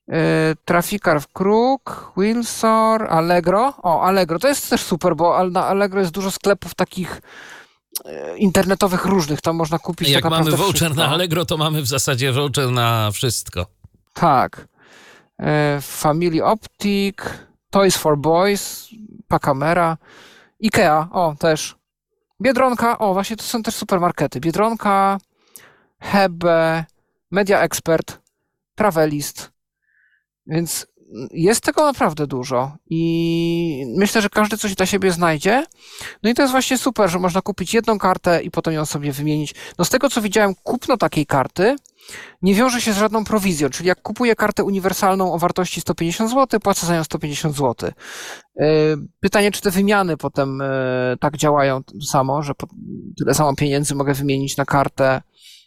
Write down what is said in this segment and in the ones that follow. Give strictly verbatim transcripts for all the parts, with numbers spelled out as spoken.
Trafikar w Kruk, Wilsor, Allegro. O, Allegro, to jest też super, bo na Allegro jest dużo sklepów takich internetowych różnych, tam można kupić Jak tak mamy voucher wszystko. na Allegro, to mamy w zasadzie voucher na wszystko. Tak. Family Optic, Toys for Boys, Pacamera, Ikea, o też. Biedronka, o właśnie to są też supermarkety. Biedronka, Hebe, Media Expert, Travelist. Więc jest tego naprawdę dużo i myślę, że każdy coś dla siebie znajdzie. No i to jest właśnie super, że można kupić jedną kartę i potem ją sobie wymienić. No z tego, co widziałem, kupno takiej karty nie wiąże się z żadną prowizją, czyli jak kupuję kartę uniwersalną o wartości sto pięćdziesiąt złotych, płacę za nią sto pięćdziesiąt złotych. Pytanie, czy te wymiany potem tak działają samo, że tyle samo pieniędzy mogę wymienić na kartę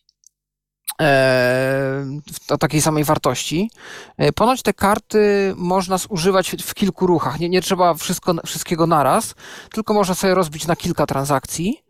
o takiej samej wartości. Ponoć te karty można zużywać w kilku ruchach. Nie, nie trzeba wszystko, wszystkiego naraz, tylko można sobie rozbić na kilka transakcji.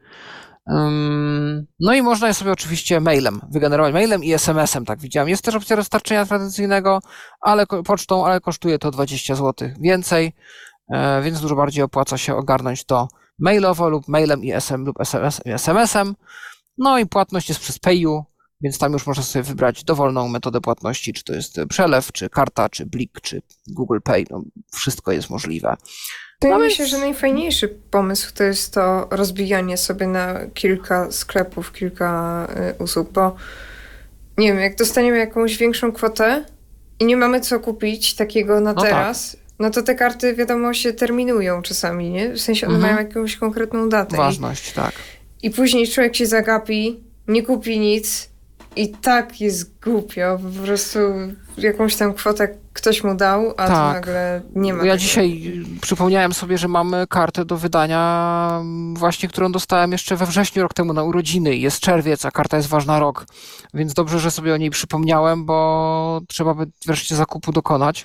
No i można je sobie oczywiście mailem wygenerować, mailem i es em esem, tak widziałem. Jest też opcja roztarczenia tradycyjnego, ale pocztą, ale kosztuje to dwadzieścia złotych więcej, więc dużo bardziej opłaca się ogarnąć to mailowo lub mailem i es em lub es em esem. No i płatność jest przez Payu, więc tam już można sobie wybrać dowolną metodę płatności, czy to jest przelew, czy karta, czy Blik, czy Google Pay, no wszystko jest możliwe. Wydaje mi się, że najfajniejszy pomysł to jest to rozbijanie sobie na kilka sklepów, kilka y, usług, bo nie wiem, jak dostaniemy jakąś większą kwotę i nie mamy co kupić takiego na no teraz, tak. No to te karty, wiadomo, się terminują czasami, nie? W sensie one mhm. mają jakąś konkretną datę. Ważność, i, tak. I później człowiek się zagapi, nie kupi nic i tak jest głupio, po prostu jakąś tam kwotę ktoś mu dał, a tak. to nagle nie ma. Ja tego. dzisiaj przypomniałem sobie, że mamy kartę do wydania właśnie, którą dostałem jeszcze we wrześniu rok temu na urodziny. Jest czerwiec, a karta jest ważna rok, więc dobrze, że sobie o niej przypomniałem, bo trzeba by wreszcie zakupu dokonać.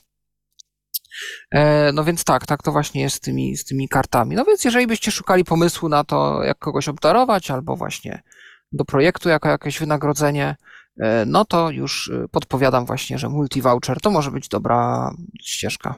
No więc tak, tak to właśnie jest z tymi, z tymi kartami. No więc jeżeli byście szukali pomysłu na to, jak kogoś obdarować, albo właśnie do projektu jako jakieś wynagrodzenie, no to już podpowiadam właśnie, że multi-voucher to może być dobra ścieżka.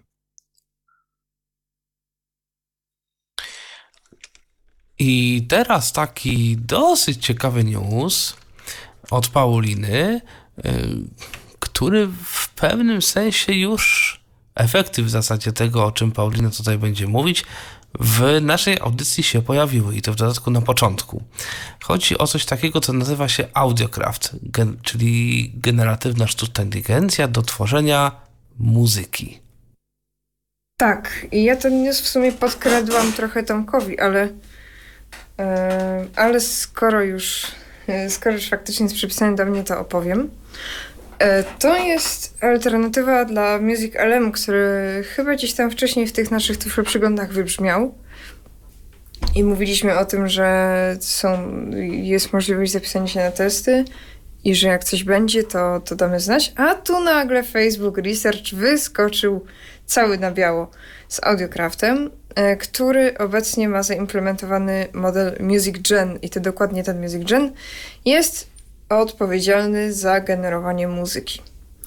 I teraz taki dosyć ciekawy news od Pauliny, który w pewnym sensie już efekty w zasadzie tego, o czym Paulina tutaj będzie mówić, w naszej audycji się pojawiły i to w dodatku na początku. Chodzi o coś takiego, co nazywa się Audiocraft, gen- czyli generatywna sztuczna inteligencja do tworzenia muzyki. Tak, i ja ten news w sumie podkradłam trochę Tomkowi, ale yy, ale skoro już yy, skoro już faktycznie jest przypisany do mnie, to opowiem. Yy, to jest alternatywa dla Music L M, który chyba gdzieś tam wcześniej w tych naszych tyfloprzyglądach wybrzmiał. I mówiliśmy o tym, że są, jest możliwość zapisania się na testy i że jak coś będzie, to, to damy znać. A tu nagle Facebook Research wyskoczył cały na biało z Audiocraftem, który obecnie ma zaimplementowany model Music Gen i to dokładnie ten Music Gen jest odpowiedzialny za generowanie muzyki.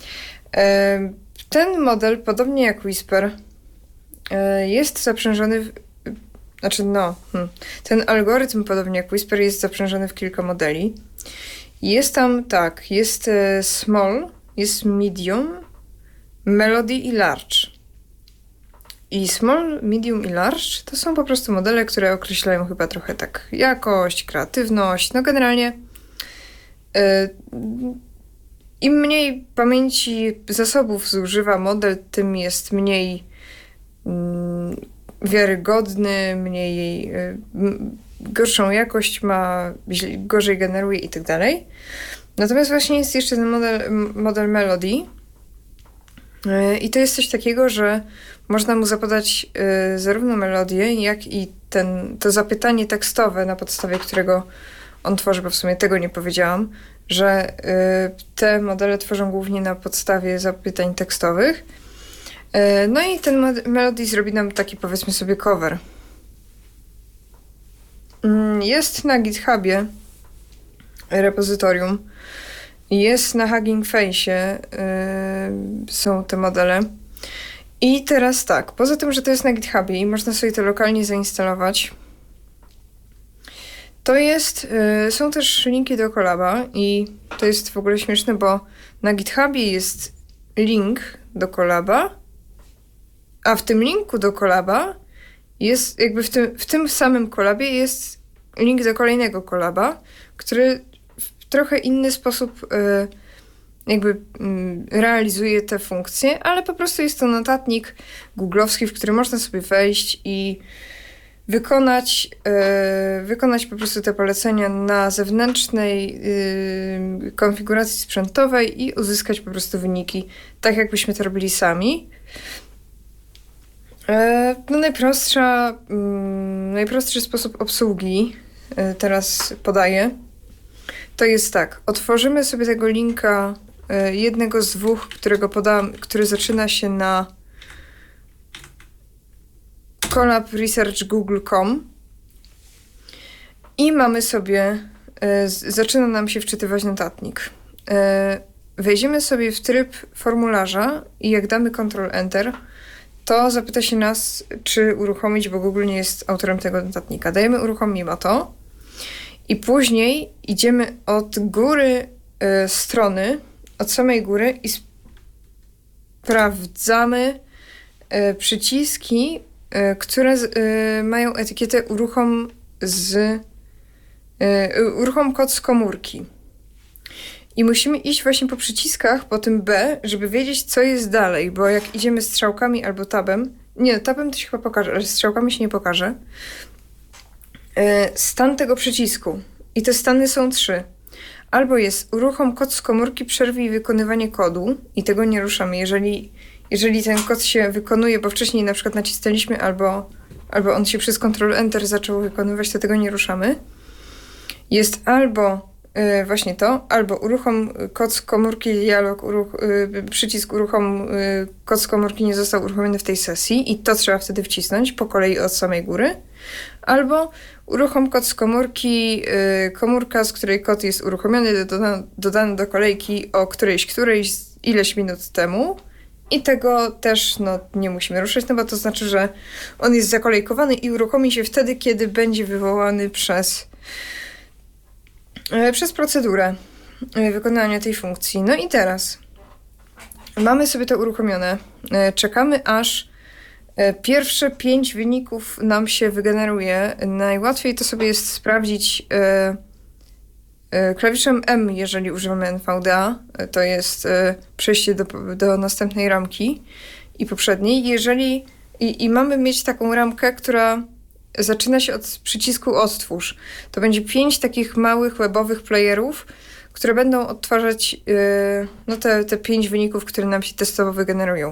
Ten model, podobnie jak Whisper, jest zaprzężony w Znaczy no, hmm. ten algorytm, podobnie jak Whisper, jest zaprzężony w kilka modeli. Jest tam tak, jest e, small, jest medium, melody i large. I small, medium i large to są po prostu modele, które określają chyba trochę tak jakość, kreatywność, no generalnie e, im mniej pamięci zasobów zużywa model, tym jest mniej mm, wiarygodny, mniej, y, gorszą jakość ma, gorzej generuje i tak dalej. Natomiast właśnie jest jeszcze ten model, model Melody y, i to jest coś takiego, że można mu zapodać y, zarówno melodię, jak i ten, to zapytanie tekstowe, na podstawie którego on tworzy, bo w sumie tego nie powiedziałam, że y, te modele tworzą głównie na podstawie zapytań tekstowych. No i ten Melody zrobi nam taki, powiedzmy sobie, cover. Jest na GitHubie repozytorium Jest na Hugging Face, yy, są te modele. I teraz tak, poza tym, że to jest na GitHubie i można sobie to lokalnie zainstalować, to jest, yy, są też linki do Collaba i to jest w ogóle śmieszne, bo na GitHubie jest link do Collaba, a w tym linku do Collaba jest, jakby w tym, w tym samym Collabie jest link do kolejnego Collaba, który w trochę inny sposób yy, jakby yy, realizuje te funkcje, ale po prostu jest to notatnik googlowski, w który można sobie wejść i wykonać, yy, wykonać po prostu te polecenia na zewnętrznej yy, konfiguracji sprzętowej i uzyskać po prostu wyniki, tak jakbyśmy to robili sami. Yy, no najprostsza, yy, najprostszy sposób obsługi yy, teraz podaję. To jest tak, otworzymy sobie tego linka, yy, jednego z dwóch, którego podam, który zaczyna się na collab research google kropka com i mamy sobie, y, zaczyna nam się wczytywać notatnik. Y, wejdziemy sobie w tryb formularza i jak damy control enter, to zapyta się nas, czy uruchomić, bo Google nie jest autorem tego notatnika. Dajemy uruchomimy to i później idziemy od góry y, strony, od samej góry i sprawdzamy y, przyciski, które z, y, mają etykietę uruchom z y, uruchom kod z komórki. I musimy iść właśnie po przyciskach, po tym B, żeby wiedzieć, co jest dalej, bo jak idziemy strzałkami albo tabem, nie, tabem to się chyba pokaże, ale strzałkami się nie pokaże, y, stan tego przycisku. I te stany są trzy. Albo jest uruchom kod z komórki, przerwij wykonywanie kodu i tego nie ruszamy. Jeżeli Jeżeli ten kod się wykonuje, bo wcześniej na przykład nacisnęliśmy albo, albo on się przez control enter zaczął wykonywać, to tego nie ruszamy. Jest albo y, właśnie to, albo uruchom kod z komórki, dialog, uruch, y, przycisk uruchom y, kod z komórki nie został uruchomiony w tej sesji i to trzeba wtedy wcisnąć po kolei od samej góry. Albo uruchom kod z komórki, y, komórka, z której kod jest uruchomiony, dodany, dodany do kolejki o którejś, którejś ileś minut temu. I tego też no, nie musimy ruszać, no bo to znaczy, że on jest zakolejkowany i uruchomi się wtedy, kiedy będzie wywołany przez, e, przez procedurę e, wykonania tej funkcji. No i teraz mamy sobie to uruchomione. E, czekamy, aż e, pierwsze pięć wyników nam się wygeneruje. Najłatwiej to sobie jest sprawdzić e, klawiszem M, jeżeli używamy N V D A, to jest przejście do, do następnej ramki i poprzedniej. Jeżeli, i, I mamy mieć taką ramkę, która zaczyna się od przycisku odtwórz. To będzie pięć takich małych webowych playerów, które będą odtwarzać yy, no te, te pięć wyników, które nam się testowo wygenerują.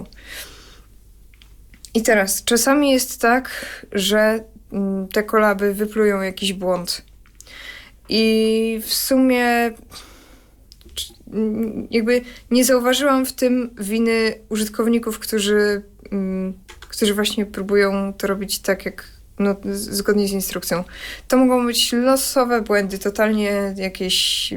I teraz, czasami jest tak, że mm, te kolaby wyplują jakiś błąd. I w sumie jakby nie zauważyłam w tym winy użytkowników, którzy, którzy właśnie próbują to robić tak, jak no, zgodnie z instrukcją. To mogą być losowe błędy, totalnie jakieś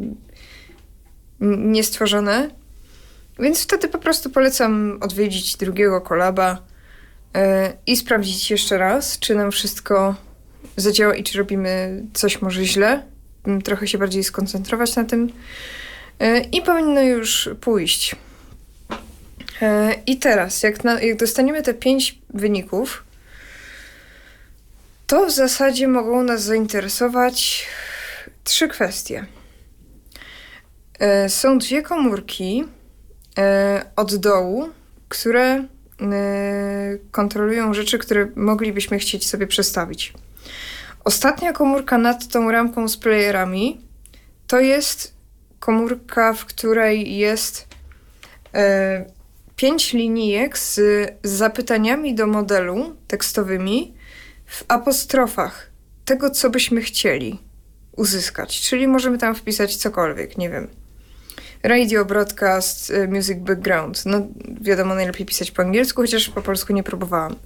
niestworzone. Więc wtedy po prostu polecam odwiedzić drugiego kolaba yy, i sprawdzić jeszcze raz, czy nam wszystko zadziała i czy robimy coś może źle. Trochę się bardziej skoncentrować na tym. Yy, I powinno już pójść. Yy, I teraz, jak, na, jak dostaniemy te pięć wyników, to w zasadzie mogą nas zainteresować trzy kwestie. Yy, są dwie komórki yy, od dołu, które yy, kontrolują rzeczy, które moglibyśmy chcieć sobie przestawić. Ostatnia komórka nad tą ramką z playerami to jest komórka, w której jest e, pięć linijek z, z zapytaniami do modelu tekstowymi w apostrofach tego, co byśmy chcieli uzyskać. Czyli możemy tam wpisać cokolwiek, nie wiem. Radio, broadcast, music background. No wiadomo, najlepiej pisać po angielsku, chociaż po polsku nie próbowałam.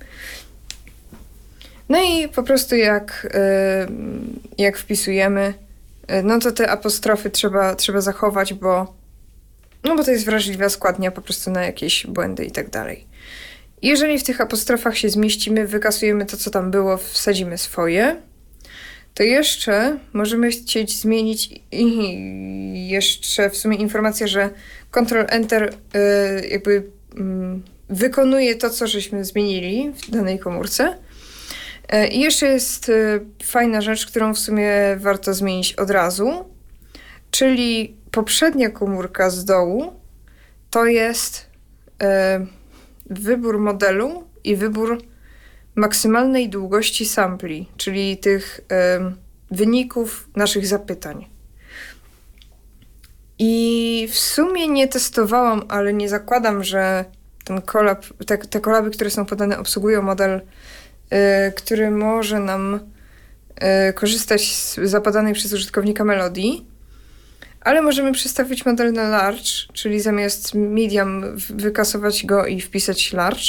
No i po prostu jak, jak wpisujemy, no to te apostrofy trzeba, trzeba zachować, bo no bo to jest wrażliwa składnia po prostu na jakieś błędy i tak dalej. Jeżeli w tych apostrofach się zmieścimy, wykasujemy to, co tam było, wsadzimy swoje, to jeszcze możemy chcieć zmienić i jeszcze w sumie informacja, że Ctrl-Enter y, jakby y, wykonuje to, co żeśmy zmienili w danej komórce. Y, I jeszcze jest y, fajna rzecz, którą w sumie warto zmienić od razu, czyli poprzednia komórka z dołu to jest y, wybór modelu i wybór maksymalnej długości sampli, czyli tych y, wyników naszych zapytań. I w sumie nie testowałam, ale nie zakładam, że ten kolab, te, te kolaby, które są podane, obsługują model, y, który może nam y, korzystać z zapadanej przez użytkownika melodii, ale możemy przestawić model na large, czyli zamiast medium wykasować go i wpisać large.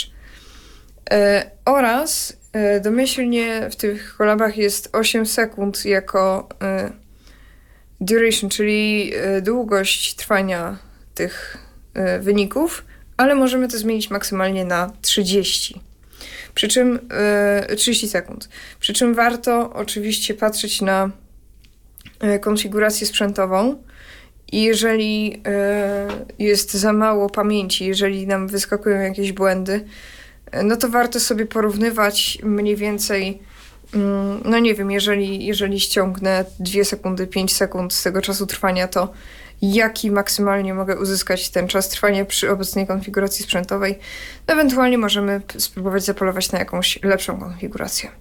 E, oraz e, domyślnie w tych kolabach jest osiem sekund jako e, duration, czyli e, długość trwania tych e, wyników, ale możemy to zmienić maksymalnie na trzydzieści. Przy czym e, trzydzieści sekund. Przy czym warto oczywiście patrzeć na e, konfigurację sprzętową. I jeżeli e, jest za mało pamięci, jeżeli nam wyskakują jakieś błędy, no to warto sobie porównywać mniej więcej, no nie wiem, jeżeli, jeżeli ściągnę dwie sekundy, pięć sekund z tego czasu trwania, to jaki maksymalnie mogę uzyskać ten czas trwania przy obecnej konfiguracji sprzętowej. Ewentualnie możemy spróbować zapolować na jakąś lepszą konfigurację.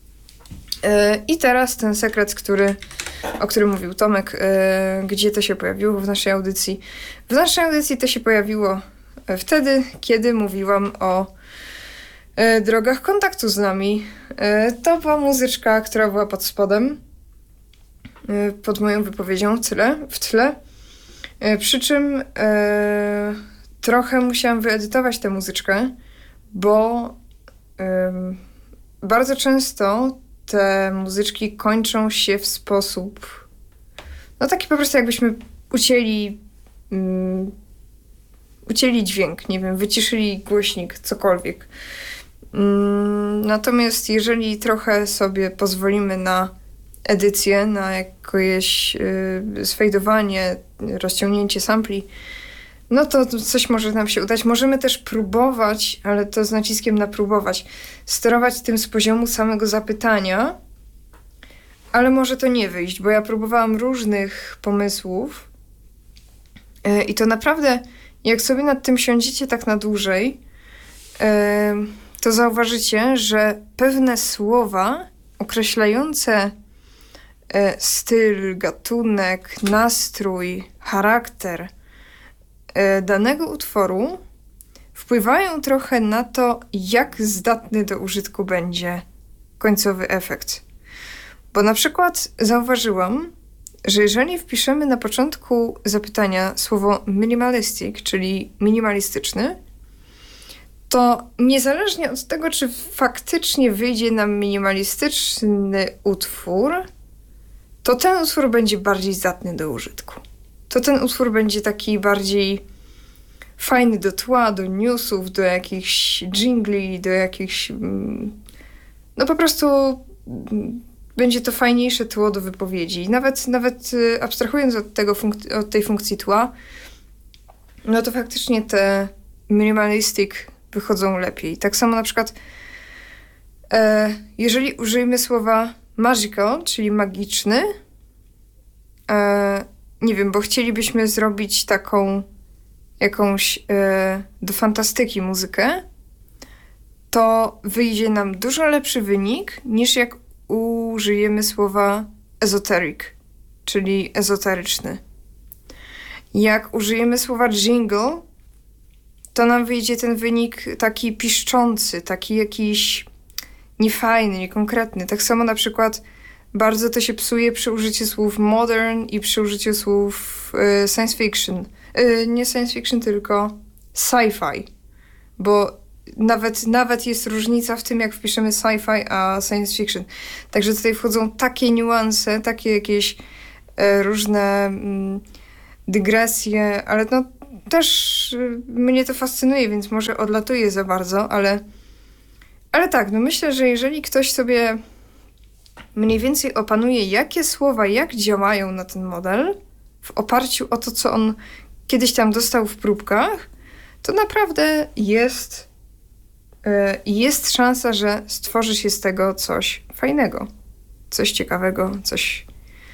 I teraz ten sekret, który, o którym mówił Tomek, gdzie to się pojawiło w naszej audycji. W naszej audycji to się pojawiło wtedy, kiedy mówiłam o drogach kontaktu z nami. To była muzyczka, która była pod spodem, pod moją wypowiedzią w tle. W tle. Przy czym e, trochę musiałam wyedytować tę muzyczkę, bo e, bardzo często te muzyczki kończą się w sposób, no taki po prostu jakbyśmy ucięli, um, ucięli dźwięk, nie wiem, wyciszyli głośnik, cokolwiek. Um, natomiast jeżeli trochę sobie pozwolimy na edycję, na jakieś y, sfejdowanie, rozciągnięcie sampli, no to coś może nam się udać. Możemy też próbować, ale to z naciskiem na próbować, sterować tym z poziomu samego zapytania, ale może to nie wyjść, bo ja próbowałam różnych pomysłów yy, i to naprawdę, jak sobie nad tym siądziecie tak na dłużej, yy, to zauważycie, że pewne słowa określające yy, styl, gatunek, nastrój, charakter danego utworu wpływają trochę na to, jak zdatny do użytku będzie końcowy efekt. Bo na przykład zauważyłam, że jeżeli wpiszemy na początku zapytania słowo minimalistic, czyli minimalistyczny, to niezależnie od tego, czy faktycznie wyjdzie nam minimalistyczny utwór, to ten utwór będzie bardziej zdatny do użytku. To ten utwór będzie taki bardziej fajny do tła, do newsów, do jakichś dżingli, do jakichś... No po prostu będzie to fajniejsze tło do wypowiedzi. Nawet, nawet abstrahując od, tego funk- od tej funkcji tła, no to faktycznie te minimalistic wychodzą lepiej. Tak samo na przykład e, jeżeli użyjemy słowa magical, czyli magiczny, e, nie wiem, bo chcielibyśmy zrobić taką jakąś e, do fantastyki muzykę, to wyjdzie nam dużo lepszy wynik, niż jak użyjemy słowa esoteric, czyli ezoteryczny. Jak użyjemy słowa jingle, to nam wyjdzie ten wynik taki piszczący, taki jakiś niefajny, niekonkretny. Tak samo na przykład bardzo to się psuje przy użyciu słów modern i przy użyciu słów y, science fiction. Y, nie science fiction, tylko sci-fi. Bo nawet, nawet jest różnica w tym, jak wpiszemy sci-fi a science fiction. Także tutaj wchodzą takie niuanse, takie jakieś y, różne y, dygresje, ale no też y, mnie to fascynuje, więc może odlatuję za bardzo, ale, ale tak, no myślę, że jeżeli ktoś sobie mniej więcej opanuje, jakie słowa, jak działają na ten model, w oparciu o to, co on kiedyś tam dostał w próbkach, to naprawdę jest, y, jest szansa, że stworzy się z tego coś fajnego, coś ciekawego, coś,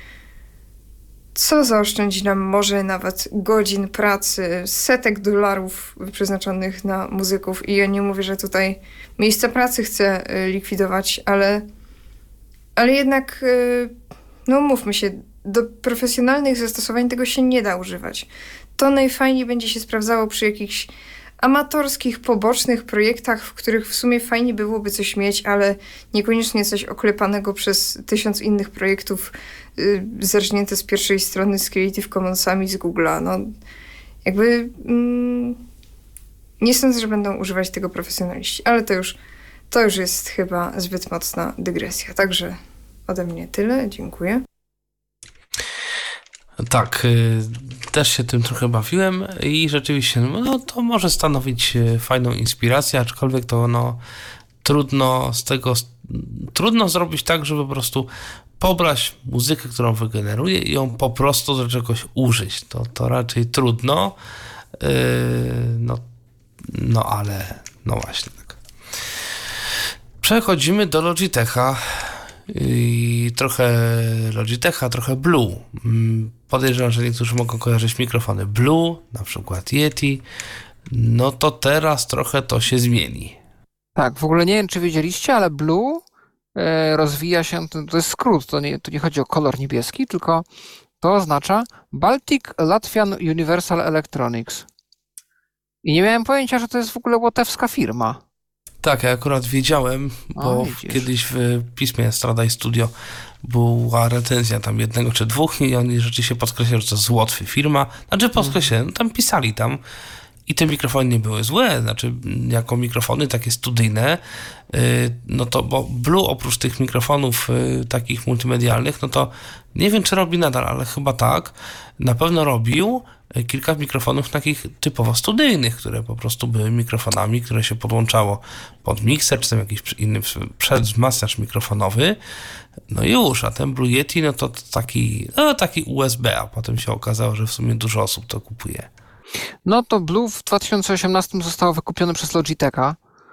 co zaoszczędzi nam może nawet godzin pracy, setek dolarów przeznaczonych na muzyków. I ja nie mówię, że tutaj miejsca pracy chcę y, likwidować, ale, ale jednak, y, no mówmy się, do profesjonalnych zastosowań tego się nie da używać. To najfajniej będzie się sprawdzało przy jakichś amatorskich, pobocznych projektach, w których w sumie fajnie byłoby coś mieć, ale niekoniecznie coś oklepanego przez tysiąc innych projektów yy, zerżnięte z pierwszej strony z Creative Commonsami z Google'a. No, jakby mm, nie sądzę, że będą używać tego profesjonaliści, ale to już, to już jest chyba zbyt mocna dygresja. Także ode mnie tyle. Dziękuję. Tak, y, też się tym trochę bawiłem i rzeczywiście, no to może stanowić fajną inspirację, aczkolwiek to no trudno z tego, trudno zrobić tak, żeby po prostu pobrać muzykę, którą wygeneruje i ją po prostu do czegoś użyć. To, to raczej trudno, yy, no, no ale no właśnie tak. Przechodzimy do Logitecha. I trochę Logitecha, trochę Blue. Podejrzewam, że niektórzy mogą kojarzyć mikrofony Blue, na przykład Yeti. No to teraz trochę to się zmieni. Tak, w ogóle nie wiem, czy wiedzieliście, ale Blue e, rozwija się, to, to jest skrót, to nie, to nie chodzi o kolor niebieski, tylko to oznacza Baltic Latvian Universal Electronics. I nie miałem pojęcia, że to jest w ogóle łotewska firma. Tak, ja akurat wiedziałem, bo A, kiedyś w piśmie Strada Studio była recenzja tam jednego czy dwóch i oni rzeczywiście podkreślali, że to z Łotwy firma. Znaczy podkreślali, no tam pisali tam i te mikrofony nie były złe, znaczy jako mikrofony takie studyjne, no to bo Blue oprócz tych mikrofonów takich multimedialnych, no to nie wiem, czy robi nadal, ale chyba tak, na pewno robił kilka mikrofonów takich typowo studyjnych, które po prostu były mikrofonami, które się podłączało pod mikser, czy tam jakiś inny przedwzmacniacz mikrofonowy. No już, a ten Blue Yeti, no to taki, no taki U S B, a potem się okazało, że w sumie dużo osób to kupuje. No to Blue w dwa tysiące osiemnastym zostało wykupione przez Logitecha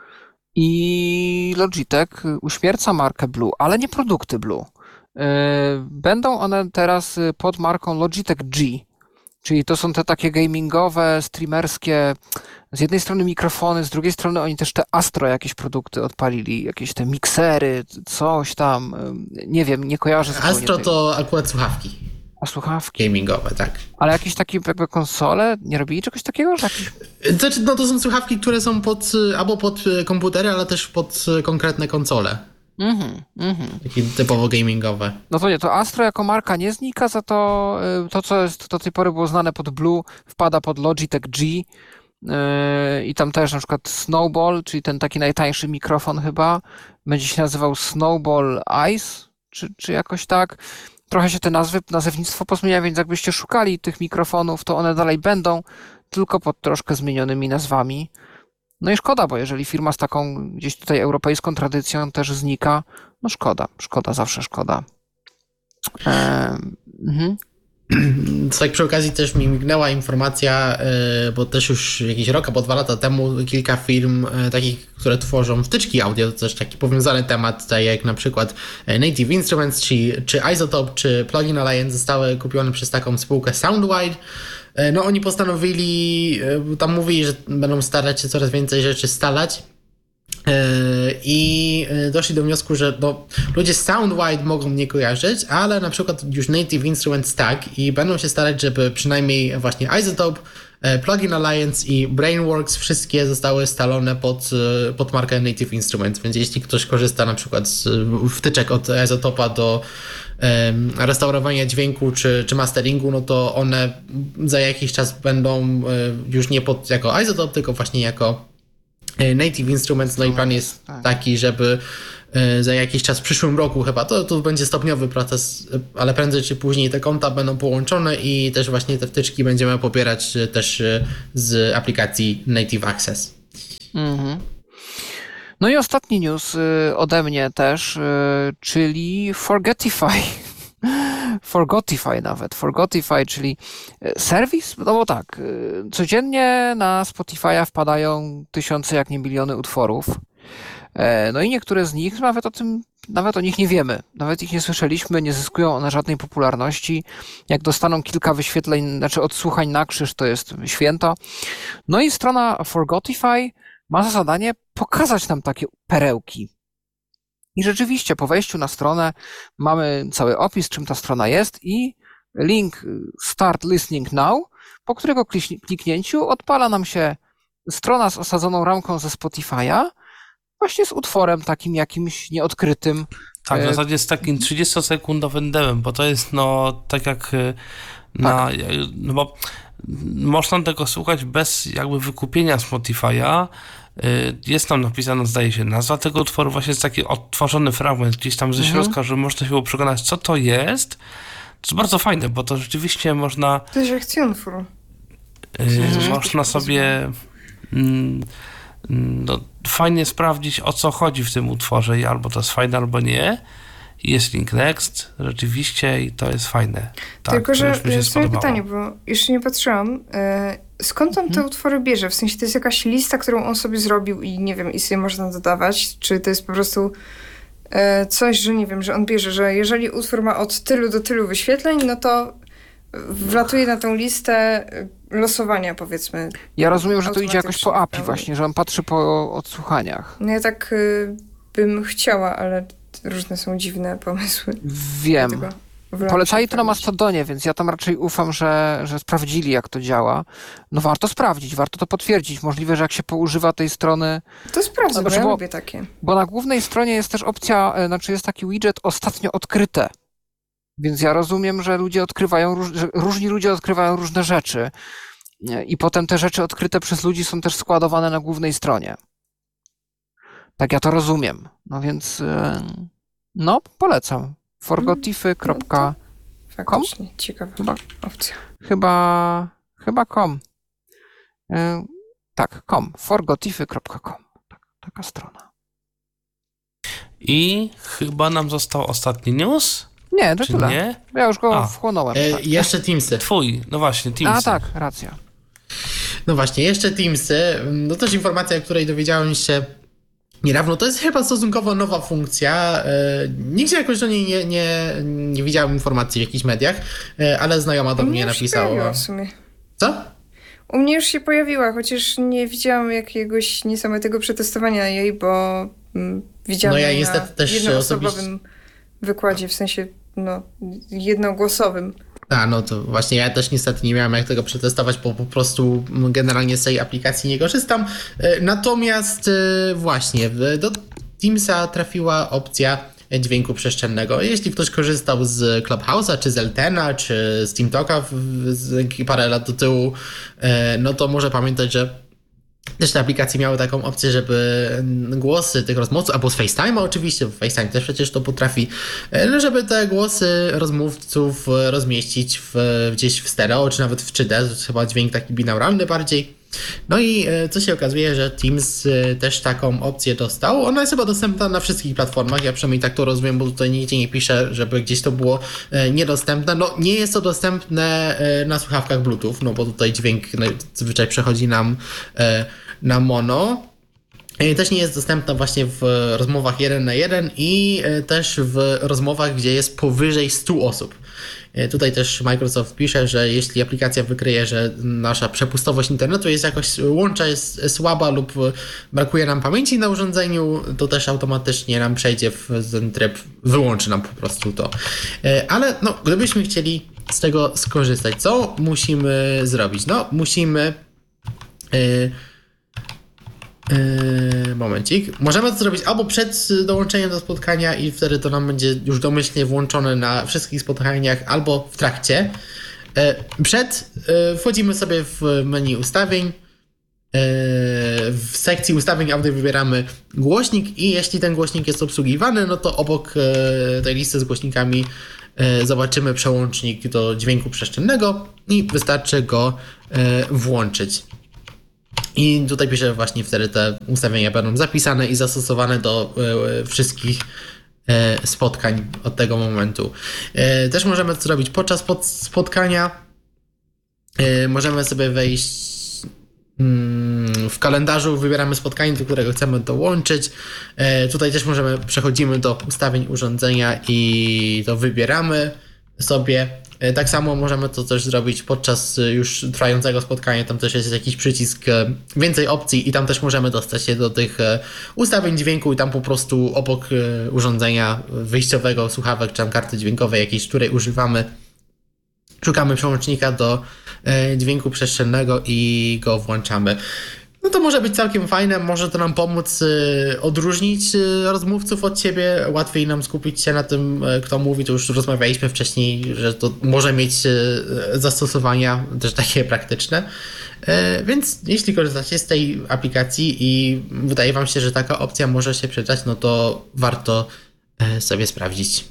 i Logitech uśmierca markę Blue, ale nie produkty Blue. Będą one teraz pod marką Logitech G. Czyli to są te takie gamingowe, streamerskie, z jednej strony mikrofony, z drugiej strony oni też te Astro jakieś produkty odpalili, jakieś te miksery, coś tam, nie wiem, nie kojarzę zupełnie. Astro tego. To akurat słuchawki. A słuchawki? Gamingowe, tak. Ale jakieś takie jakby konsole, nie robili czegoś takiego? Że jakieś... Znaczy, no to są słuchawki, które są pod, albo pod komputery, ale też pod konkretne konsole. Mhm, mhm. Takie typowo gamingowe. No to nie, to Astro jako marka nie znika, za to to, co jest do tej pory było znane pod Blue, wpada pod Logitech G yy, i tam też na przykład Snowball, czyli ten taki najtańszy mikrofon chyba, będzie się nazywał Snowball Ice, czy, czy jakoś tak. Trochę się te nazwy, nazewnictwo pozmienia, więc jakbyście szukali tych mikrofonów, to one dalej będą, tylko pod troszkę zmienionymi nazwami. No i szkoda, bo jeżeli firma z taką gdzieś tutaj europejską tradycją też znika, no szkoda, szkoda, zawsze szkoda. Ehm, mhm. Tak przy okazji też mi mignęła informacja, bo też już jakieś rok albo dwa lata temu kilka firm takich, które tworzą wtyczki audio, to też taki powiązany temat, tak jak na przykład Native Instruments, czy, czy Isotope, czy Plugin Alliance zostały kupione przez taką spółkę Soundwide. No oni postanowili, tam mówili, że będą starać się coraz więcej rzeczy stalać i doszli do wniosku, że no, ludzie z Soundwide mogą nie kojarzyć, ale na przykład już Native Instruments tak i będą się starać, żeby przynajmniej właśnie Isotope, Plugin Alliance i Brainworks wszystkie zostały stalone pod, pod markę Native Instruments, więc jeśli ktoś korzysta na przykład z wtyczek od Isotopa do restaurowania dźwięku czy, czy masteringu, no to one za jakiś czas będą już nie pod jako Isotope, tylko właśnie jako Native Instruments. No i plan jest taki, żeby za jakiś czas w przyszłym roku chyba. To, to będzie stopniowy proces, ale prędzej czy później te konta będą połączone i też właśnie te wtyczki będziemy pobierać też z aplikacji Native Access. Mhm. No i ostatni news ode mnie też, czyli Forgetify. Forgotify nawet. Forgotify, czyli serwis, no bo tak, codziennie na Spotify'a wpadają tysiące, jak nie miliony utworów. No i niektóre z nich, nawet o tym, nawet o nich nie wiemy. Nawet ich nie słyszeliśmy, nie zyskują one żadnej popularności. Jak dostaną kilka wyświetleń, znaczy odsłuchań na krzyż, to jest święto. No i strona Forgotify ma za zadanie pokazać nam takie perełki. I rzeczywiście po wejściu na stronę mamy cały opis, czym ta strona jest i link Start Listening Now, po którego kliknięciu odpala nam się strona z osadzoną ramką ze Spotify'a, właśnie z utworem takim jakimś nieodkrytym. Tak, w zasadzie z takim trzydziestosekundowym demem, bo to jest no tak jak na, tak. No bo można tego słuchać bez jakby wykupienia Spotify'a. Jest tam napisana, zdaje się, nazwa tego utworu, właśnie jest taki odtworzony fragment gdzieś tam ze mhm. środka, żeby można się było przekonać, co to jest. To jest bardzo fajne, bo to rzeczywiście można... To jest jak Tuneful. Yy, można sobie mm, no, fajnie sprawdzić, o co chodzi w tym utworze i albo to jest fajne, albo nie. Jest link next, rzeczywiście, i to jest fajne. Tak, tylko, że jest swoje pytanie, bo jeszcze nie patrzyłam, e, skąd on te hmm. utwory bierze? W sensie to jest jakaś lista, którą on sobie zrobił i nie wiem, i sobie można dodawać, czy to jest po prostu e, coś, że nie wiem, że on bierze, że jeżeli utwór ma od tylu do tylu wyświetleń, no to wlatuje na tą listę losowania, powiedzmy. Ja rozumiem, że to idzie jakoś po A P I właśnie, że on patrzy po odsłuchaniach. No ja tak y, bym chciała, ale różne są dziwne pomysły. Wiem. Polecali to na Mastodonie, więc ja tam raczej ufam, że, że sprawdzili, jak to działa. No warto sprawdzić, warto to potwierdzić. Możliwe, że jak się poużywa tej strony... To sprawdzę, no, bo ja bo, lubię takie. Bo na głównej stronie jest też opcja, znaczy jest taki widget ostatnio odkryte. Więc ja rozumiem, że ludzie odkrywają, że różni ludzie odkrywają różne rzeczy. I potem te rzeczy odkryte przez ludzi są też składowane na głównej stronie. Tak ja to rozumiem. No więc... No, polecam. forgotify kropka com? Faktycznie, ciekawa chyba, opcja. Chyba, chyba com. Yy, tak, com. forgotify kropka com. Tak, taka strona. I chyba nam został ostatni news? Nie, to Czy tyle. nie? Ja już go A. wchłonąłem. E, tak. Jeszcze Teamsy. Twój, no właśnie, Teamsy. A tak, racja. No właśnie, jeszcze Teamsy. No też informacja, o której dowiedziałem się niedawno. To jest chyba stosunkowo nowa funkcja. Nigdzie jakoś do niej nie, nie, nie widziałem informacji w jakichś mediach, ale znajoma do U mnie, mnie napisała. w sumie. Co? U mnie już się pojawiła, chociaż nie widziałam jakiegoś niesamowitego przetestowania jej, bo mm, widziałam no ja ją niestety na też jednoosobowym osobiście... wykładzie, w sensie no, jednogłosowym. A, no to właśnie ja też niestety nie miałem jak tego przetestować, bo po prostu generalnie z tej aplikacji nie korzystam. Natomiast właśnie do Teamsa trafiła opcja dźwięku przestrzennego. Jeśli ktoś korzystał z Clubhouse'a, czy z Eltena, czy z TeamTalka parę lat do tyłu, no to może pamiętać, że też te aplikacje miały taką opcję, żeby głosy tych rozmówców, albo z FaceTime'a oczywiście, bo FaceTime też przecież to potrafi, żeby te głosy rozmówców rozmieścić w, gdzieś w stereo, czy nawet w trzy D, to jest chyba dźwięk taki binauralny bardziej. No i co się okazuje, że Teams też taką opcję dostał. Ona jest chyba dostępna na wszystkich platformach, ja przynajmniej tak to rozumiem, bo tutaj nigdzie nie pisze, żeby gdzieś to było niedostępne. No nie jest to dostępne na słuchawkach Bluetooth, no bo tutaj dźwięk zazwyczaj przechodzi nam na mono. Też nie jest dostępna właśnie w rozmowach jeden na jeden i też w rozmowach, gdzie jest powyżej stu osób. Tutaj też Microsoft pisze, że jeśli aplikacja wykryje, że nasza przepustowość internetu jest jakoś, łącza jest słaba lub brakuje nam pamięci na urządzeniu, to też automatycznie nam przejdzie w ten tryb, wyłączy nam po prostu to. Ale no, gdybyśmy chcieli z tego skorzystać, co musimy zrobić? No, musimy... Yy, Yy, momencik. Możemy to zrobić albo przed dołączeniem do spotkania i wtedy to nam będzie już domyślnie włączone na wszystkich spotkaniach, albo w trakcie. Yy, przed yy, wchodzimy sobie w menu ustawień, yy, w sekcji ustawień audio wybieramy głośnik i jeśli ten głośnik jest obsługiwany, no to obok tej listy z głośnikami zobaczymy przełącznik do dźwięku przestrzennego i wystarczy go włączyć. I tutaj piszę, że właśnie wtedy te ustawienia będą zapisane i zastosowane do wszystkich spotkań od tego momentu. Też możemy to zrobić podczas spotkania. Możemy sobie wejść w kalendarzu, wybieramy spotkanie, do którego chcemy dołączyć. Tutaj też możemy, przechodzimy do ustawień urządzenia i to wybieramy sobie. Tak samo możemy to też zrobić podczas już trwającego spotkania. Tam też jest jakiś przycisk, więcej opcji i tam też możemy dostać się do tych ustawień dźwięku i tam po prostu obok urządzenia wyjściowego, słuchawek czy tam karty dźwiękowej jakiejś, której używamy, szukamy przełącznika do dźwięku przestrzennego i go włączamy. No to może być całkiem fajne, może to nam pomóc y, odróżnić y, rozmówców od siebie, łatwiej nam skupić się na tym, y, kto mówi, to już rozmawialiśmy wcześniej, że to może mieć y, zastosowania też takie praktyczne, y, więc jeśli korzystacie z tej aplikacji i wydaje wam się, że taka opcja może się przydać, no to warto y, sobie sprawdzić.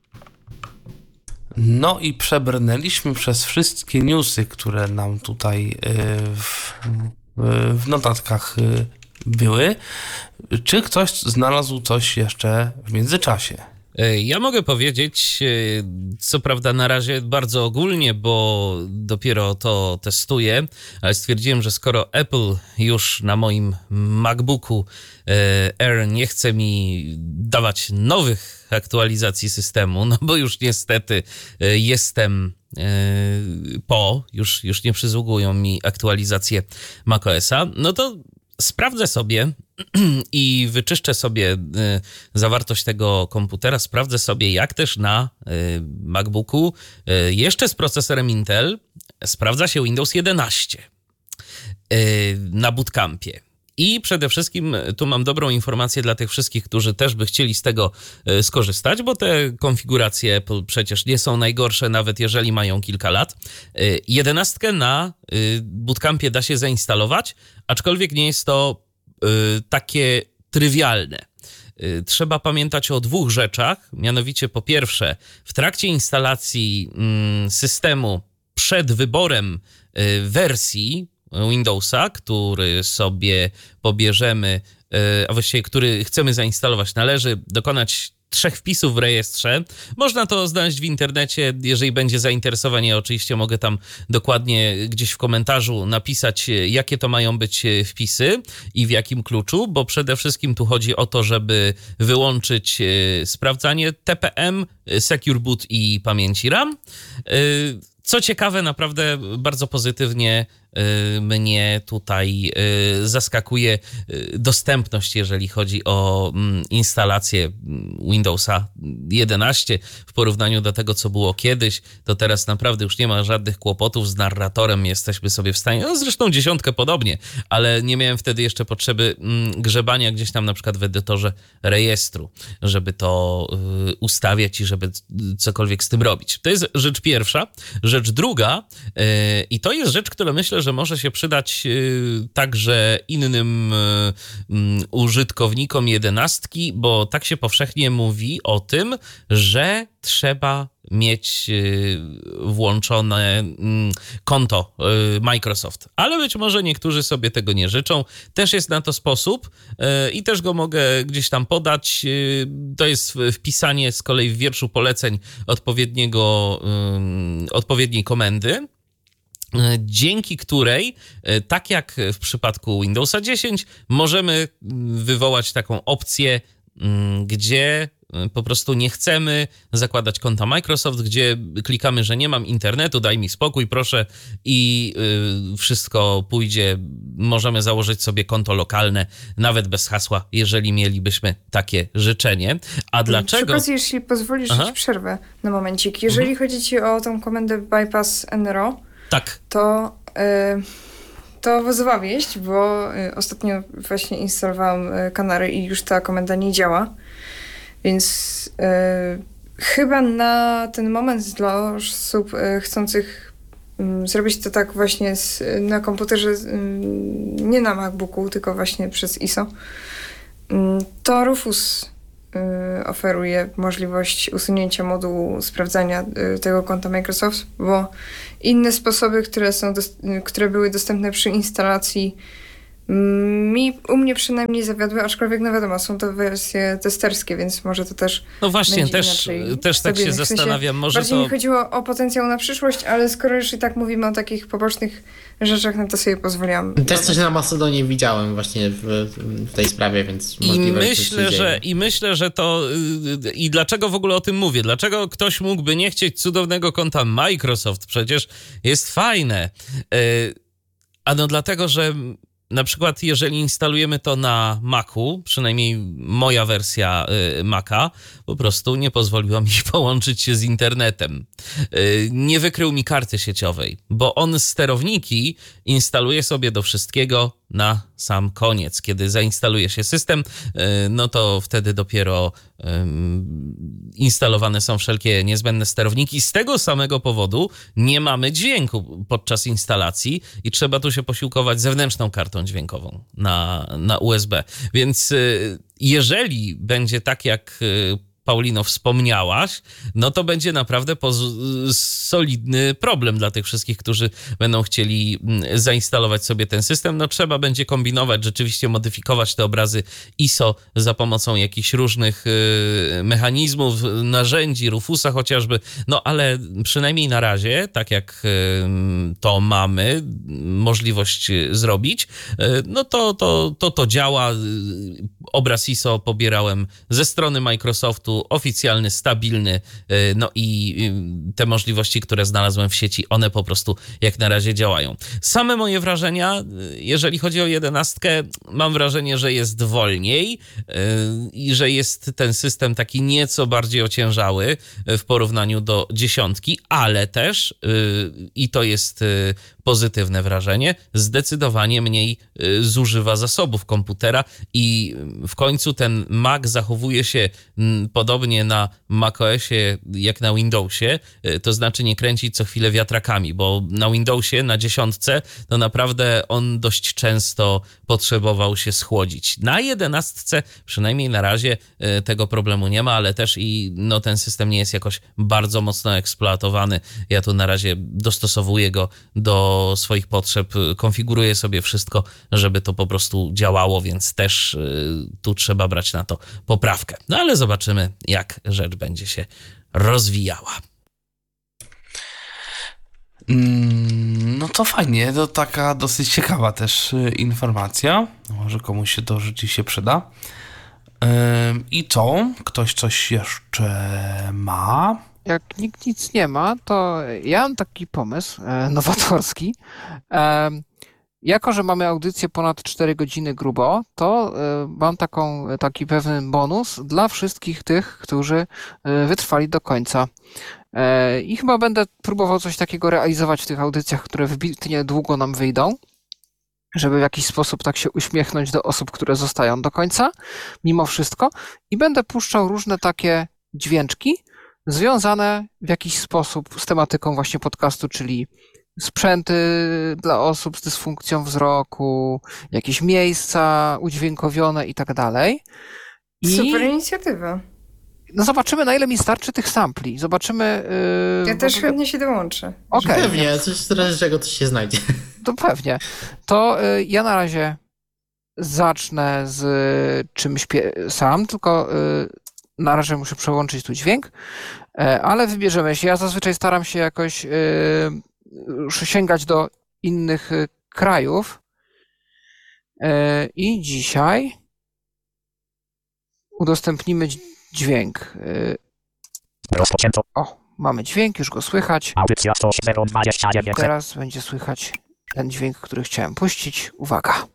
No i przebrnęliśmy przez wszystkie newsy, które nam tutaj y, w w notatkach były. Czy ktoś znalazł coś jeszcze w międzyczasie? Ja mogę powiedzieć, co prawda na razie bardzo ogólnie, bo dopiero to testuję, ale stwierdziłem, że skoro Apple już na moim MacBooku Air nie chce mi dawać nowych aktualizacji systemu, no bo już niestety jestem po, już, już nie przysługują mi aktualizacje macOSa, no to sprawdzę sobie i wyczyszczę sobie zawartość tego komputera, sprawdzę sobie, jak też na MacBooku jeszcze z procesorem Intel sprawdza się Windows jedenaście na bootcampie. I przede wszystkim tu mam dobrą informację dla tych wszystkich, którzy też by chcieli z tego skorzystać, bo te konfiguracje Apple przecież nie są najgorsze, nawet jeżeli mają kilka lat. Jedenastkę na bootcampie da się zainstalować, aczkolwiek nie jest to takie trywialne. Trzeba pamiętać o dwóch rzeczach, mianowicie po pierwsze w trakcie instalacji systemu przed wyborem wersji Windowsa, który sobie pobierzemy, a właściwie który chcemy zainstalować, należy dokonać trzech wpisów w rejestrze. Można to znaleźć w internecie, jeżeli będzie zainteresowanie, oczywiście mogę tam dokładnie gdzieś w komentarzu napisać, jakie to mają być wpisy i w jakim kluczu, bo przede wszystkim tu chodzi o to, żeby wyłączyć sprawdzanie T P M, Secure Boot i pamięci RAM. Co ciekawe, naprawdę bardzo pozytywnie mnie tutaj zaskakuje dostępność, jeżeli chodzi o instalację Windowsa jedenaście w porównaniu do tego, co było kiedyś. To teraz naprawdę już nie ma żadnych kłopotów z narratorem, jesteśmy sobie w stanie, no zresztą dziesiątkę podobnie, ale nie miałem wtedy jeszcze potrzeby grzebania gdzieś tam na przykład w edytorze rejestru, żeby to ustawiać i żeby cokolwiek z tym robić. To jest rzecz pierwsza. Rzecz druga, i to jest rzecz, która myślę, że może się przydać także innym użytkownikom jedenastki, bo tak się powszechnie mówi o tym, że trzeba mieć włączone konto Microsoft. Ale być może niektórzy sobie tego nie życzą. Też jest na to sposób i też go mogę gdzieś tam podać. To jest wpisanie z kolei w wierszu poleceń odpowiedniego, odpowiedniej komendy, dzięki której, tak jak w przypadku Windowsa dziesięć, możemy wywołać taką opcję, gdzie po prostu nie chcemy zakładać konta Microsoft, gdzie klikamy, że nie mam internetu, daj mi spokój, proszę, i wszystko pójdzie. Możemy założyć sobie konto lokalne, nawet bez hasła, jeżeli mielibyśmy takie życzenie. A dlaczego? Przy okazji, jeśli pozwolisz, że ci przerwę na momencik. Jeżeli mhm. chodzi ci o tą komendę bypass N R O, tak. to... Yy... To zła wieść, bo ostatnio właśnie instalowałam Kanary i już ta komenda nie działa. Więc yy, chyba na ten moment dla osób yy, chcących zrobić to tak właśnie z, na komputerze, nie na MacBooku, tylko właśnie przez I S O, to Rufus oferuje możliwość usunięcia modułu sprawdzania tego konta Microsoft, bo inne sposoby, które są, które były dostępne przy instalacji, mi, u mnie przynajmniej zawiodły, aczkolwiek no wiadomo, są to wersje testerskie, więc może to też No właśnie, będzie też, też tak się w sensie zastanawiam. Może bardziej to... mi chodziło o potencjał na przyszłość, ale skoro już i tak mówimy o takich pobocznych rzeczach, no to sobie pozwoliłam. Też coś na Macedonie widziałem właśnie w, w tej sprawie, więc I możliwe, myślę, że, że I myślę, że to... I dlaczego w ogóle o tym mówię? Dlaczego ktoś mógłby nie chcieć cudownego konta Microsoft? Przecież jest fajne. Ano dlatego, że na przykład jeżeli instalujemy to na Macu, przynajmniej moja wersja y, Maca, po prostu nie pozwoliła mi połączyć się z internetem. Y, nie wykrył mi karty sieciowej, bo on sterowniki instaluje sobie do wszystkiego na sam koniec. Kiedy zainstaluje się system, y, no to wtedy dopiero y, instalowane są wszelkie niezbędne sterowniki. Z tego samego powodu nie mamy dźwięku podczas instalacji i trzeba tu się posiłkować zewnętrzną kartą dźwiękową na, na U S B. Więc y, jeżeli będzie tak, jak y, Paulino wspomniałaś, no to będzie naprawdę poz- solidny problem dla tych wszystkich, którzy będą chcieli zainstalować sobie ten system. No trzeba będzie kombinować, rzeczywiście modyfikować te obrazy I S O za pomocą jakichś różnych y, mechanizmów, narzędzi, Rufusa chociażby, no ale przynajmniej na razie, tak jak y, to mamy możliwość zrobić, y, no to to, to to działa. Obraz I S O pobierałem ze strony Microsoftu, oficjalny, stabilny, no i te możliwości, które znalazłem w sieci, one po prostu jak na razie działają. Same moje wrażenia, jeżeli chodzi o jedenastkę, mam wrażenie, że jest wolniej i że jest ten system taki nieco bardziej ociężały w porównaniu do dziesiątki, ale też, i to jest pozytywne wrażenie, zdecydowanie mniej zużywa zasobów komputera i w końcu ten Mac zachowuje się podobnie na macOSie jak na Windowsie, to znaczy nie kręci co chwilę wiatrakami, bo na Windowsie, na dziesiątce, to naprawdę on dość często potrzebował się schłodzić. Na jedenastce przynajmniej na razie tego problemu nie ma, ale też i no, ten system nie jest jakoś bardzo mocno eksploatowany. Ja tu na razie dostosowuję go do swoich potrzeb, konfiguruję sobie wszystko, żeby to po prostu działało, więc też tu trzeba brać na to poprawkę. No ale zobaczymy, jak rzecz będzie się rozwijała. No to fajnie, to taka dosyć ciekawa też informacja. Może komuś się to rzeczywiście przyda. I co? Ktoś coś jeszcze ma? Jak nikt nic nie ma, to ja mam taki pomysł e, nowatorski. E, jako, że mamy audycję ponad cztery godziny grubo, to e, mam taką, taki pewny bonus dla wszystkich tych, którzy e, wytrwali do końca. E, I chyba będę próbował coś takiego realizować w tych audycjach, które wybitnie długo nam wyjdą, żeby w jakiś sposób tak się uśmiechnąć do osób, które zostają do końca, mimo wszystko. I będę puszczał różne takie dźwięczki, związane w jakiś sposób z tematyką właśnie podcastu, czyli sprzęty dla osób z dysfunkcją wzroku, jakieś miejsca udźwiękowione i tak dalej. I super inicjatywa. No zobaczymy, na ile mi starczy tych sampli. Zobaczymy... Yy, ja też bo... chętnie się dołączę. Okay. Pewnie, coś w razie czego coś się znajdzie. To pewnie. To yy, ja na razie zacznę z czymś pie- sam, tylko... Yy, Na razie muszę przełączyć tu dźwięk, ale wybierzemy się. Ja zazwyczaj staram się jakoś yy, sięgać do innych krajów. Yy, I dzisiaj udostępnimy dźwięk. Yy, Rozpoczęto. O, mamy dźwięk, już go słychać. Audycja sto dwadzieścia dziewięć. Teraz będzie słychać ten dźwięk, który chciałem puścić. Uwaga.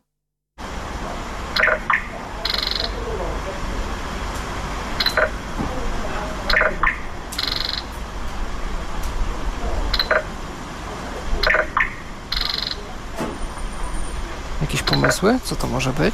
Jakieś pomysły? Co to może być?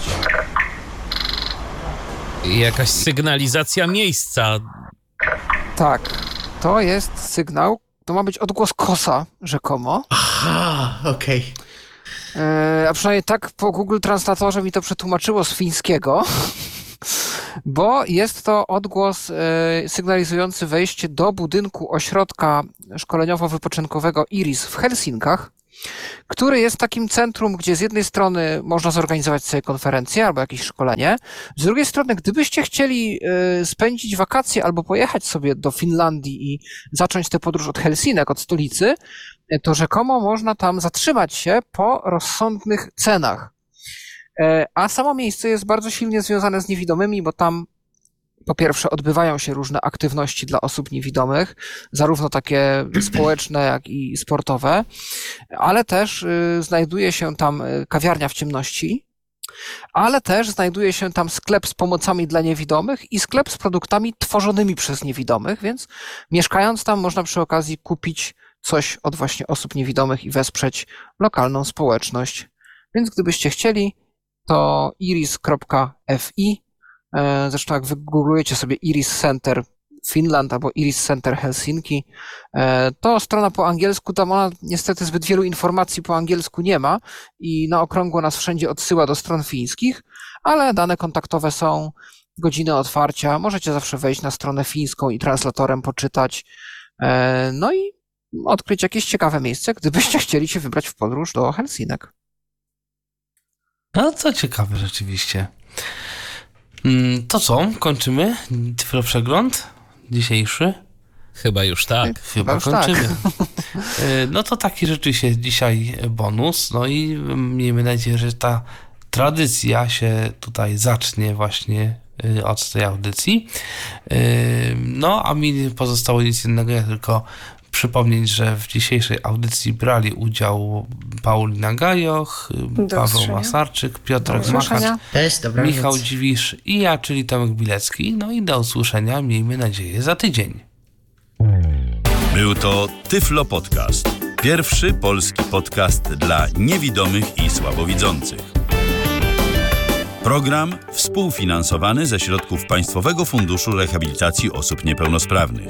Jakaś sygnalizacja miejsca. Tak, to jest sygnał To ma być odgłos kosa, rzekomo. Aha, okej. E, a przynajmniej tak po Google Translatorze mi to przetłumaczyło z fińskiego, bo jest to odgłos e, sygnalizujący wejście do budynku ośrodka szkoleniowo-wypoczynkowego Iris w Helsinkach, który jest takim centrum, gdzie z jednej strony można zorganizować sobie konferencję albo jakieś szkolenie, z drugiej strony, gdybyście chcieli e, spędzić wakacje albo pojechać sobie do Finlandii i zacząć tę podróż od Helsinek, od stolicy, to rzekomo można tam zatrzymać się po rozsądnych cenach. A samo miejsce jest bardzo silnie związane z niewidomymi, bo tam po pierwsze odbywają się różne aktywności dla osób niewidomych, zarówno takie społeczne, jak i sportowe, ale też znajduje się tam kawiarnia w ciemności, ale też znajduje się tam sklep z pomocami dla niewidomych i sklep z produktami tworzonymi przez niewidomych, więc mieszkając tam można przy okazji kupić coś od właśnie osób niewidomych i wesprzeć lokalną społeczność. Więc gdybyście chcieli, to iris kropka f i, zresztą jak wygooglujecie sobie Iris Center Finland albo Iris Center Helsinki, to strona po angielsku, tam ona niestety zbyt wielu informacji po angielsku nie ma i na okrągło nas wszędzie odsyła do stron fińskich, ale dane kontaktowe są, godziny otwarcia, możecie zawsze wejść na stronę fińską i translatorem poczytać, no i odkryć jakieś ciekawe miejsce, gdybyście chcieli się wybrać w podróż do Helsinek. No to ciekawe rzeczywiście. To co? Kończymy przegląd dzisiejszy? Chyba już tak. Chyba już kończymy. Tak. No to taki rzeczywiście dzisiaj bonus. No i miejmy nadzieję, że ta tradycja się tutaj zacznie właśnie od tej audycji. No a mi pozostało nic innego, jak tylko przypomnieć, że w dzisiejszej audycji brali udział Paulina Gajoch, Do Paweł usłyszenia. Masarczyk, Piotrek Do usłyszenia. Machacz, Cześć, dobranoc. Michał Dziwisz i ja, czyli Tomek Bilecki. No i do usłyszenia, miejmy nadzieję, za tydzień. Był to Tyflo Podcast. Pierwszy polski podcast dla niewidomych i słabowidzących. Program współfinansowany ze środków Państwowego Funduszu Rehabilitacji Osób Niepełnosprawnych.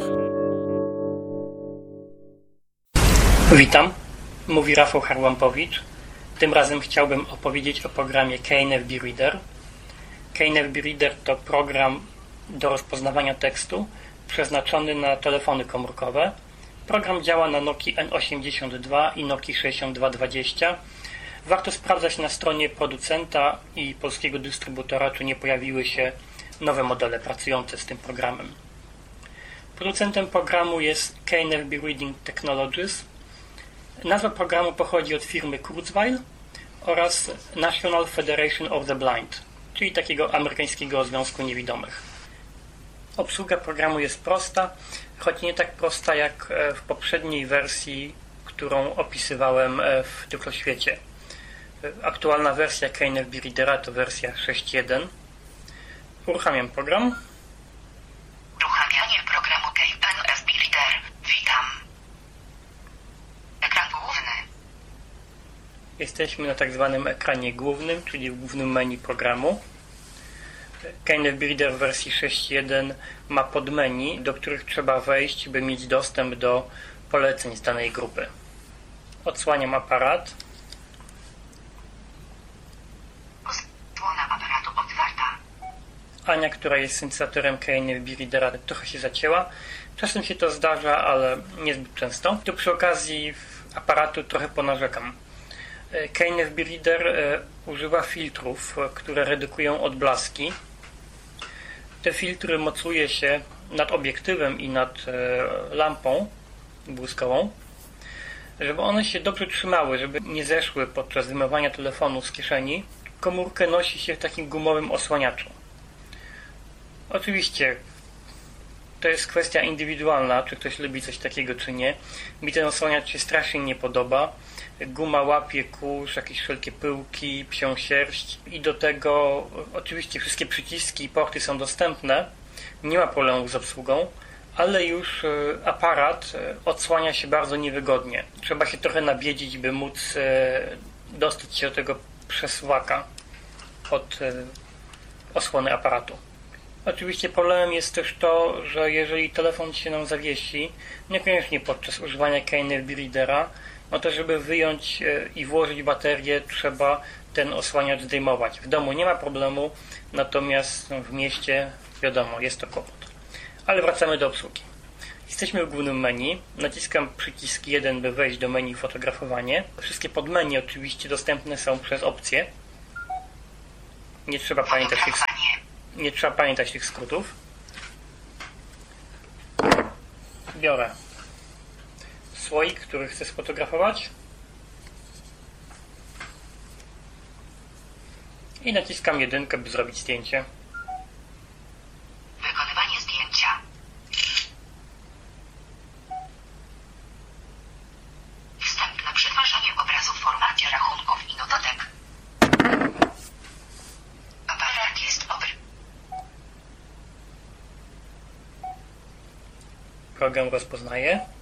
Witam, mówi Rafał Harłampowicz. Tym razem chciałbym opowiedzieć o programie K N F B Reader. K N F B Reader to program do rozpoznawania tekstu przeznaczony na telefony komórkowe. Program działa na Nokii N osiemdziesiąt dwa i Nokii sześćdziesiąt dwa dwadzieścia. Warto sprawdzać na stronie producenta i polskiego dystrybutora, czy nie pojawiły się nowe modele pracujące z tym programem. Producentem programu jest K N F B Reading Technologies. Nazwa programu pochodzi od firmy Kurzweil oraz National Federation of the Blind, czyli takiego amerykańskiego związku niewidomych. Obsługa programu jest prosta, choć nie tak prosta jak w poprzedniej wersji, którą opisywałem w Tyfloświecie. Aktualna wersja K N F B Readera to wersja sześć jeden. Uruchamiam program. Uruchamianie programu K N F B Reader. Witam. Ekran główny. Jesteśmy na tak zwanym ekranie głównym, czyli w głównym menu programu. K N F B Reader w wersji sześć jeden ma podmenu, do których trzeba wejść, by mieć dostęp do poleceń z danej grupy. Odsłaniam aparat. Osłona aparatu otwarta. Ania, która jest syntezatorem K N F B Readera, trochę się zacięła. Czasem się to zdarza, ale niezbyt często. Tu przy okazji aparatu trochę ponarzekam. K N F B Reader używa filtrów, które redukują odblaski. Te filtry mocuje się nad obiektywem i nad lampą błyskową, żeby one się dobrze trzymały, żeby nie zeszły podczas wyjmowania telefonu z kieszeni. Komórkę nosi się w takim gumowym osłaniaczu. Oczywiście to jest kwestia indywidualna, czy ktoś lubi coś takiego, czy nie. Mi ten osłaniacz się strasznie nie podoba. Guma łapie kurz, jakieś wszelkie pyłki, psią sierść i do tego oczywiście wszystkie przyciski i porty są dostępne. Nie ma problemu z obsługą, ale już aparat odsłania się bardzo niewygodnie. Trzeba się trochę nabiedzić, by móc dostać się do tego przesuwaka od osłony aparatu. Oczywiście problemem jest też to, że jeżeli telefon się nam zawiesi, niekoniecznie podczas używania Kane Readera, no to żeby wyjąć i włożyć baterię, trzeba ten osłaniacz zdejmować. W domu nie ma problemu, natomiast w mieście, wiadomo, jest to kłopot. Ale wracamy do obsługi. Jesteśmy w głównym menu, naciskam przycisk jeden, by wejść do menu fotografowanie. Wszystkie podmenu oczywiście dostępne są przez opcje. Nie trzeba pamiętać tych, nie trzeba pamiętać tych skrótów. Biorę słoik, który chcę sfotografować i naciskam jedynkę, by zrobić zdjęcie. Wykonywanie zdjęcia. Wstępne przetwarzanie obrazu w formacie rachunków i notatek. Aparat jest obry. Program rozpoznaje.